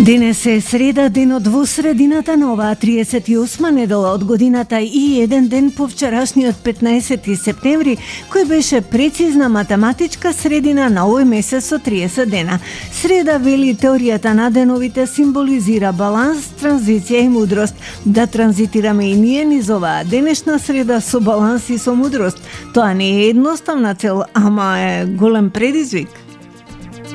Денес е среда, денот во средината на оваа 38 недела од годината и еден ден по вчерашниот 15 септември, кој беше прецизна математичка средина на овој месец со 30 дена. Среда, вели теоријата на деновите, символизира баланс, транзиција и мудрост. Да транзитираме и ние низ оваа денешна среда со баланс и со мудрост. Тоа не е едноставна цел, ама е голем предизвик.